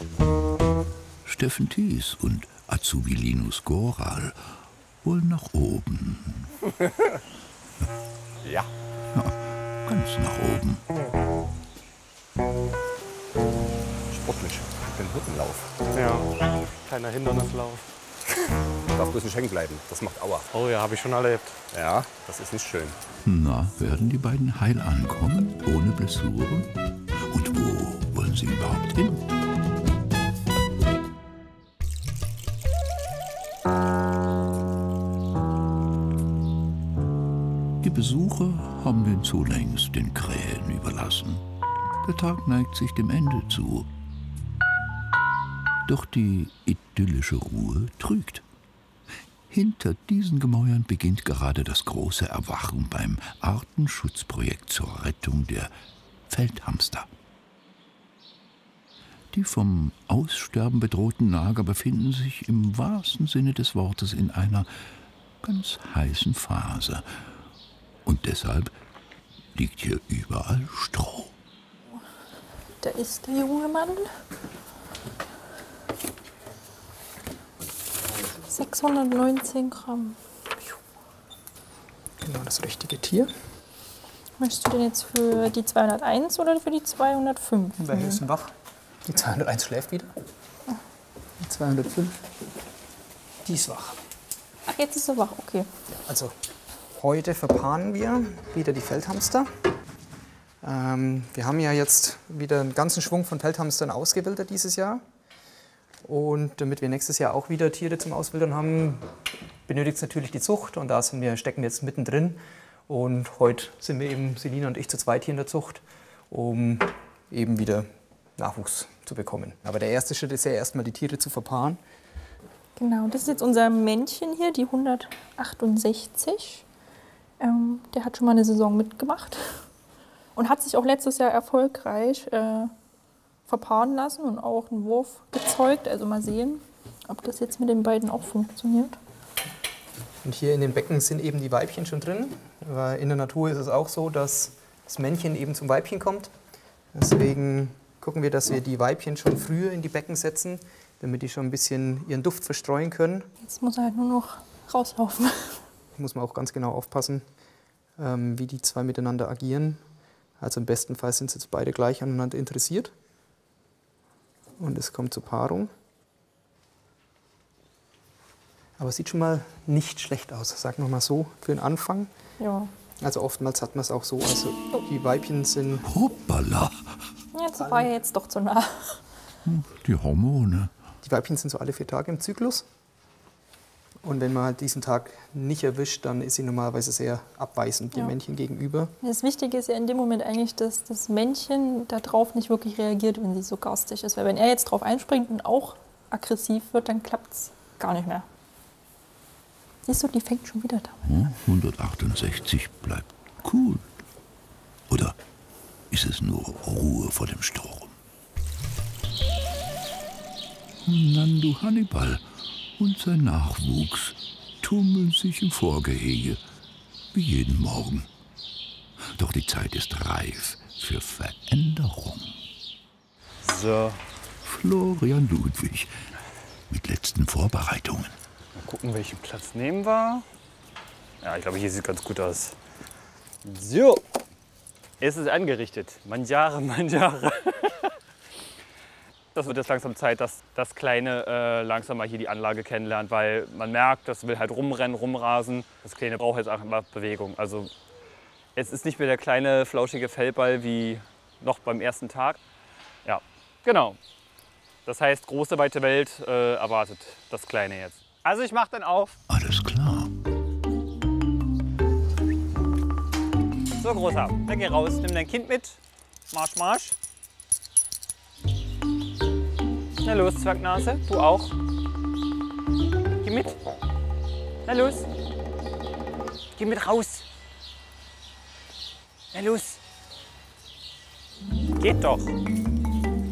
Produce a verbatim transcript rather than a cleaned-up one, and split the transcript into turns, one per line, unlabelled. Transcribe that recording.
Steffen Thies und Azubi Linus Goral wollen nach oben.
Ja.
Ja, ganz nach oben.
Sportlich, den Hürdenlauf.
Ja, kleiner Hindernislauf.
Du darfst bloß nicht hängen bleiben, das macht Aua.
Oh ja, habe ich schon erlebt.
Ja, das ist nicht schön.
Na, werden die beiden heil ankommen, ohne Blessuren? Und wo wollen sie überhaupt hin? Die Besucher haben den Zoo längst den Krähen überlassen. Der Tag neigt sich dem Ende zu. Doch die idyllische Ruhe trügt. Hinter diesen Gemäuern beginnt gerade das große Erwachen beim Artenschutzprojekt zur Rettung der Feldhamster. Die vom Aussterben bedrohten Nager befinden sich im wahrsten Sinne des Wortes in einer ganz heißen Phase. Und deshalb liegt hier überall Stroh.
Da ist der junge Mann. sechshundertneunzehn Gramm.
Genau das richtige Tier.
Möchtest du den jetzt für die zweihunderteins oder für die zweihundertfünf?
Welche ist denn wach? Die zweihunderteins schläft wieder. Die zweihundertfünf. Die ist wach.
Ach, jetzt ist er wach, okay.
Also, heute verpaaren wir wieder die Feldhamster. Ähm, wir haben ja jetzt wieder einen ganzen Schwung von Feldhamstern ausgebildet dieses Jahr. Und damit wir nächstes Jahr auch wieder Tiere zum Auswildern haben, benötigt es natürlich die Zucht. Und da sind wir, stecken wir jetzt mittendrin. Und heute sind wir eben, Selina und ich, zu zweit hier in der Zucht, um eben wieder Nachwuchs zu bekommen. Aber der erste Schritt ist ja erstmal, die Tiere zu verpaaren.
Genau, das ist jetzt unser Männchen hier, die hundertachtundsechzig. Ähm, der hat schon mal eine Saison mitgemacht und hat sich auch letztes Jahr erfolgreich äh, verpaaren lassen und auch einen Wurf gezeugt. Also mal sehen, ob das jetzt mit den beiden auch funktioniert.
Und hier in den Becken sind eben die Weibchen schon drin. Weil in der Natur ist es auch so, dass das Männchen eben zum Weibchen kommt. Deswegen gucken wir, dass wir die Weibchen schon früher in die Becken setzen, damit die schon ein bisschen ihren Duft verstreuen können.
Jetzt muss er halt nur noch rauslaufen.
Da muss man auch ganz genau aufpassen, ähm, wie die zwei miteinander agieren. Also im besten Fall sind sie jetzt beide gleich aneinander interessiert. Und es kommt zur Paarung. Aber es sieht schon mal nicht schlecht aus, sagen wir mal so, für den Anfang.
Ja.
Also oftmals hat man es auch so, also die Weibchen sind...
Hoppala!
Jetzt war er jetzt doch zu nah.
Die Hormone.
Die Weibchen sind so alle vier Tage im Zyklus. Und wenn man halt diesen Tag nicht erwischt, dann ist sie normalerweise sehr abweisend dem
Ja.
Männchen gegenüber.
Das Wichtige ist ja in dem Moment eigentlich, dass das Männchen darauf nicht wirklich reagiert, wenn sie so garstig ist. Weil wenn er jetzt drauf einspringt und auch aggressiv wird, dann klappt es gar nicht mehr. Siehst du, die fängt schon wieder damit an.
hundertachtundsechzig bleibt cool. Oder ist es nur Ruhe vor dem Sturm? Nando Hannibal und sein Nachwuchs tummeln sich im Vorgehege, wie jeden Morgen. Doch die Zeit ist reif für Veränderung.
So.
Florian Ludwig mit letzten Vorbereitungen.
Mal gucken, welchen Platz nehmen wir. Ja, ich glaube, hier sieht ganz gut aus. So. Es ist angerichtet. Mangiare, mangiare. Das wird jetzt langsam Zeit, dass das Kleine äh, langsam mal hier die Anlage kennenlernt, weil man merkt, das will halt rumrennen, rumrasen. Das Kleine braucht jetzt einfach Bewegung. Also jetzt ist nicht mehr der kleine, flauschige Fellball wie noch beim ersten Tag. Ja, genau. Das heißt, große, weite Welt äh, erwartet das Kleine jetzt. Also ich mach dann auf.
Alles klar.
So, Großer, dann geh raus, nimm dein Kind mit. Marsch, marsch. Na los, Zwergnase, du auch. Geh mit. Na los. Geh mit raus. Na los. Geht doch.